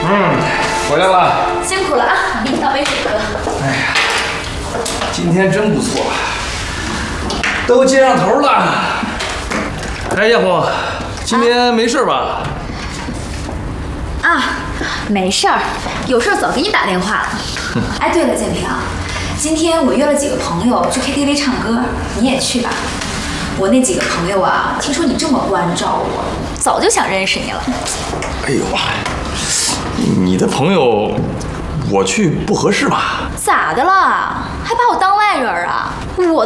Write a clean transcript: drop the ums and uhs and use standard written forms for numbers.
回来了。 辛苦了啊，给你倒杯水喝。 哎呀，今天真不错，都接上头了。哎，艳红，今天没事吧？ 啊，没事儿，有事儿早给你打电话了。哎，对了，建平，今天我约了几个朋友去 KTV 唱歌，你也去吧。我那几个朋友啊，听说你这么关照我，早就想认识你了。 哎呦妈呀，你的朋友，我去不合适吧？ 咋的了？还把我当外人啊？我